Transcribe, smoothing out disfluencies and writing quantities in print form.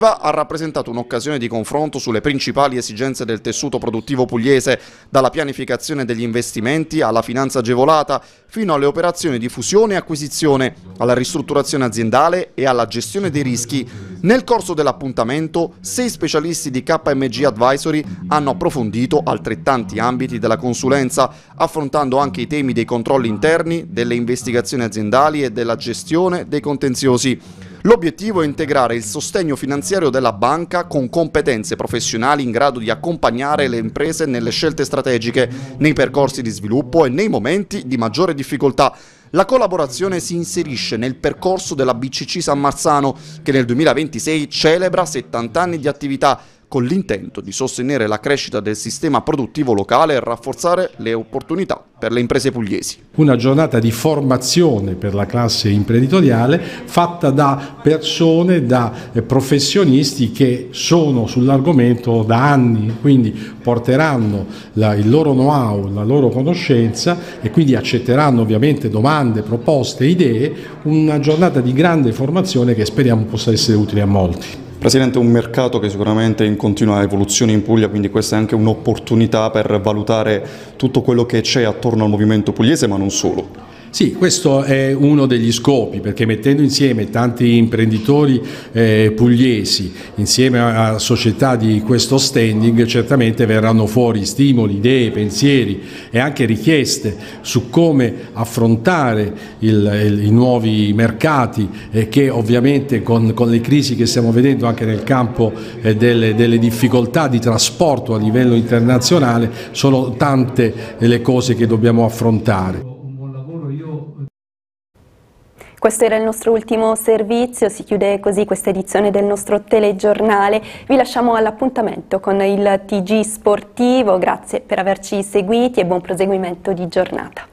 ha rappresentato un'occasione di confronto sulle principali esigenze del tessuto produttivo pugliese, dalla pianificazione degli investimenti alla finanza agevolata, fino alle operazioni di fusione e acquisizione, alla ristrutturazione aziendale e alla gestione dei rischi. Nel corso dell'appuntamento, 6 specialisti di KMG Advisory hanno approfondito altrettanti ambiti della consulenza, affrontando anche i temi dei controlli interni, delle investigazioni aziendali e della gestione dei contenziosi. L'obiettivo è integrare il sostegno finanziario della banca con competenze professionali in grado di accompagnare le imprese nelle scelte strategiche, nei percorsi di sviluppo e nei momenti di maggiore difficoltà. La collaborazione si inserisce nel percorso della BCC San Marzano, che nel 2026 celebra 70 anni di attività, con l'intento di sostenere la crescita del sistema produttivo locale e rafforzare le opportunità per le imprese pugliesi. Una giornata di formazione per la classe imprenditoriale fatta da persone, da professionisti che sono sull'argomento da anni, quindi porteranno il loro know-how, la loro conoscenza e quindi accetteranno ovviamente domande, proposte, idee, una giornata di grande formazione che speriamo possa essere utile a molti. Presidente, un mercato che sicuramente è in continua evoluzione in Puglia, quindi questa è anche un'opportunità per valutare tutto quello che c'è attorno al movimento pugliese, ma non solo. Sì, questo è uno degli scopi, perché mettendo insieme tanti imprenditori pugliesi, insieme a società di questo standing, certamente verranno fuori stimoli, idee, pensieri e anche richieste su come affrontare i nuovi mercati che ovviamente con le crisi che stiamo vedendo anche nel campo delle difficoltà di trasporto a livello internazionale, sono tante le cose che dobbiamo affrontare. Questo era il nostro ultimo servizio, si chiude così questa edizione del nostro telegiornale. Vi lasciamo all'appuntamento con il TG Sportivo, grazie per averci seguiti e buon proseguimento di giornata.